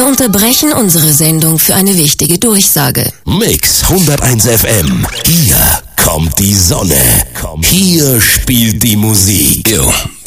unterbrechen unsere Sendung für eine wichtige Durchsage. Mix 101 FM. Hier kommt die Sonne. Hier spielt die Musik. Jo,